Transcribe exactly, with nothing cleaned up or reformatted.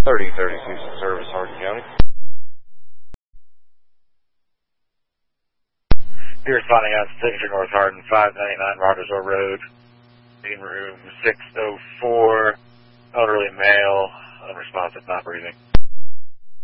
thirty thirty-two service, Hardin County. You're responding on Signature North Hardin, five ninety-nine Rogersville Road, in room six oh four, elderly male, unresponsive, not breathing.